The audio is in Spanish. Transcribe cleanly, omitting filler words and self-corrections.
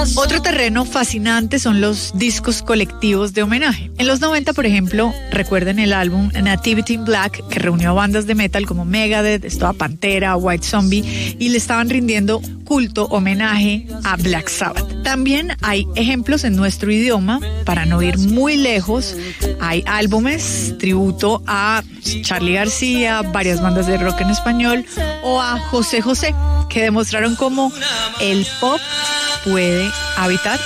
Otro terreno fascinante son los discos colectivos de homenaje. En los 90, por ejemplo, recuerden el álbum Nativity in Black, que reunió a bandas de metal como Megadeth, Pantera, White Zombie, y le estaban rindiendo culto, homenaje a Black Sabbath. También hay ejemplos en nuestro idioma, para no ir muy lejos. Hay álbumes tributo a Charly García, varias bandas de rock en español, o a José José, que demostraron cómo el pop puede habitar